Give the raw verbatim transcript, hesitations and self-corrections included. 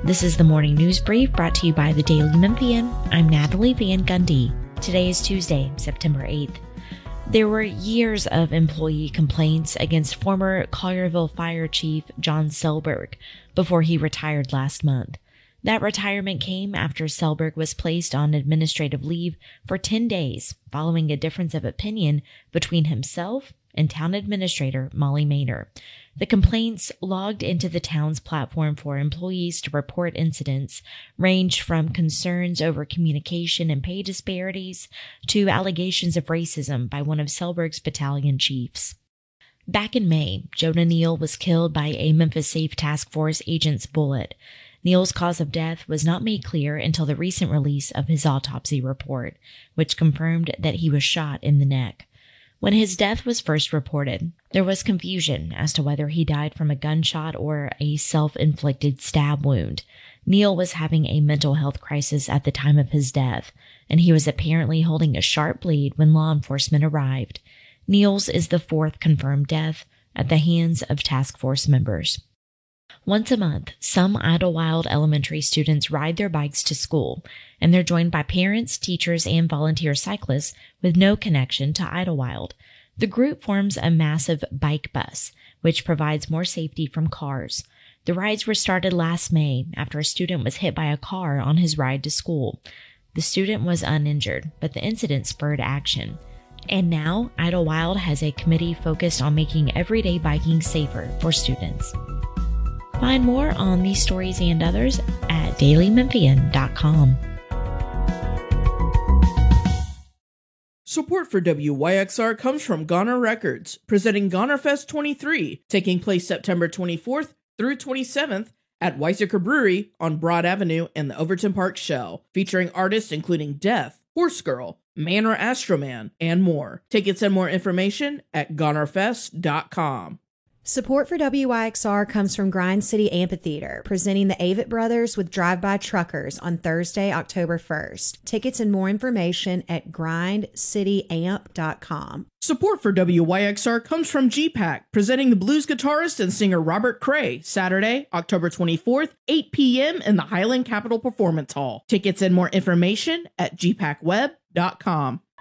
This is the Morning News Brief brought to you by the Daily Memphian. I'm Natalie Van Gundy. Today is Tuesday, September eighth. There were years of employee complaints against former Collierville Fire Chief John Selberg before he retired last month. That retirement came after Selberg was placed on administrative leave for ten days following a difference of opinion between himself and town administrator Molly Maynor. The complaints logged into the town's platform for employees to report incidents ranged from concerns over communication and pay disparities to allegations of racism by one of Selberg's battalion chiefs. Back in May, Jonah Neal was killed by a Memphis Safe Task Force agent's bullet. Neal's cause of death was not made clear until the recent release of his autopsy report, which confirmed that he was shot in the neck. When his death was first reported, there was confusion as to whether he died from a gunshot or a self-inflicted stab wound. Neal was having a mental health crisis at the time of his death, and he was apparently holding a sharp blade when law enforcement arrived. Neal's is the fourth confirmed death at the hands of task force members. Once a month, some Idlewild Elementary students ride their bikes to school, and they're joined by parents, teachers, and volunteer cyclists with no connection to Idlewild. The group forms a massive bike bus, which provides more safety from cars. The rides were started last May after a student was hit by a car on his ride to school. The student was uninjured, but the incident spurred action. And now, Idlewild has a committee focused on making everyday biking safer for students. Find more on these stories and others at daily memphian dot com. Support for W Y X R comes from Goner Records, presenting Goner Fest twenty-three, taking place September twenty-fourth through twenty-seventh at Weizsäcker Brewery on Broad Avenue and the Overton Park Shell, featuring artists including Death, Horse Girl, Man or Astroman, and more. Tickets and more information at goner fest dot com. Support for W Y X R comes from Grind City Amphitheater, presenting the Avett Brothers with Drive-By Truckers on Thursday, October first. Tickets and more information at grind city amp dot com. Support for W Y X R comes from G PAC, presenting the blues guitarist and singer Robert Cray, Saturday, October twenty-fourth, eight p.m. in the Highland Capitol Performance Hall. Tickets and more information at g pac web dot com.